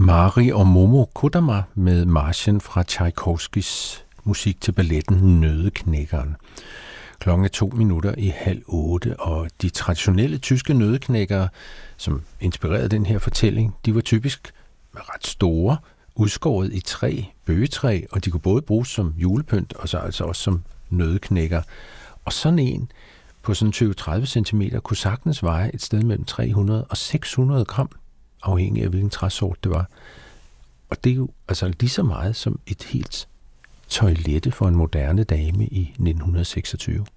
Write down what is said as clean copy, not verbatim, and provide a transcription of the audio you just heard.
Mari og Momo Kodama med marchen fra Tchaikovskys musik til balletten Nøddeknækkeren. Klokken er 7:02, og de traditionelle tyske nøddeknækkere, som inspirerede den her fortælling, de var typisk ret store, udskåret i træ, bøgetræ, og de kunne både bruges som julepynt, og så altså også som nøddeknækker. Og sådan en på sådan 20-30 cm kunne sagtens veje et sted mellem 300 og 600 gram, afhængig af hvilken træsort det var. Og det er jo altså lige så meget som et helt toilette for en moderne dame i 1926.